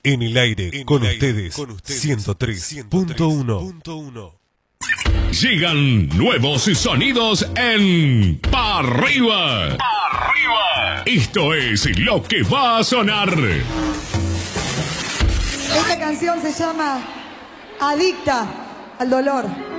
En el aire, con ustedes, 103.1. Llegan nuevos sonidos en Pa' Arriba. Esto es lo que va a sonar. Esta canción se llama Adicta al Dolor.